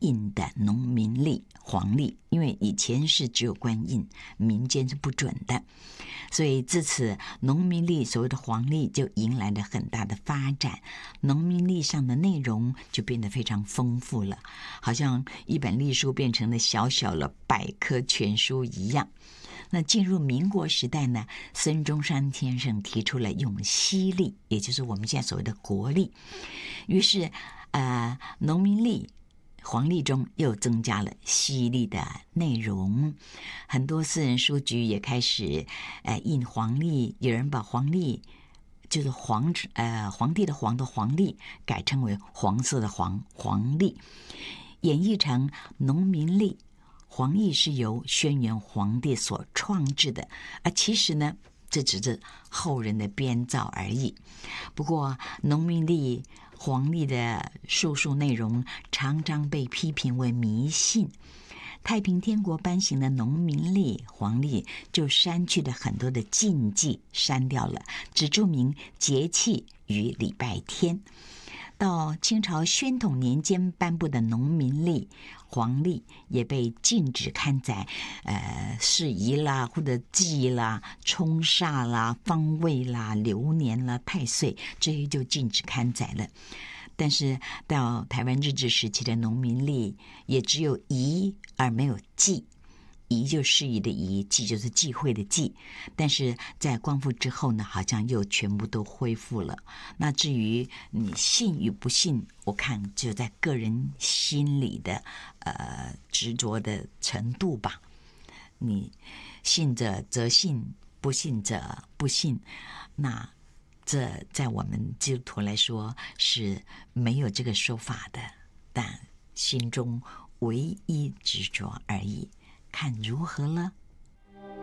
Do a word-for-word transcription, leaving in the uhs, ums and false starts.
印的农民历、黄历，因为以前是只有官印，民间是不准的，所以自此农民历所谓的黄历就迎来了很大的发展，农民历上的内容就变得非常丰富了，好像一本历书变成了小小的百科全书一样。那进入民国时代呢，孙中山先生提出了用西历，也就是我们现在所谓的国历，于是呃，农民历、黄历中又增加了西历的内容，很多私人书局也开始呃印黄历，有人把黄历就是皇呃皇帝的皇的黄历改称为黄色的黄黄历，演绎成农民历。黄历是由轩辕皇帝所创制的，而其实呢，这只是后人的编造而已。不过，农民历、黄历的述述内容常常被批评为迷信。太平天国颁行的农民历、黄历就删去了很多的禁忌，删掉了，只注明节气与礼拜天。到清朝宣统年间颁布的农民历、黄历也被禁止刊载，呃，事宜啦，或者祭啦、冲煞啦、方位啦、流年啦、太岁，这些就禁止刊载了。但是到台湾日治时期的农民历，也只有宜而没有忌。宜就适宜的宜，忌就是忌讳的忌。但是在光复之后呢，好像又全部都恢复了。那至于你信与不信，我看就在个人心里的呃执着的程度吧。你信者则信，不信者不信。那这在我们基督徒来说是没有这个说法的，但心中唯一执着而已。看如何了。